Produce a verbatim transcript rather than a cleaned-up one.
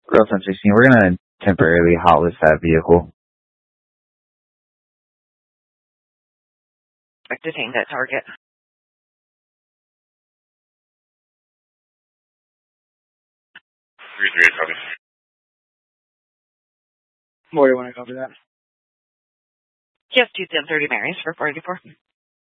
Real ten sixteen, we're gonna temporarily hotlist that vehicle. Expect detain that target. three three eight, copy. More do you want to cover that? Yes, two ten thirty Marys for forty-four.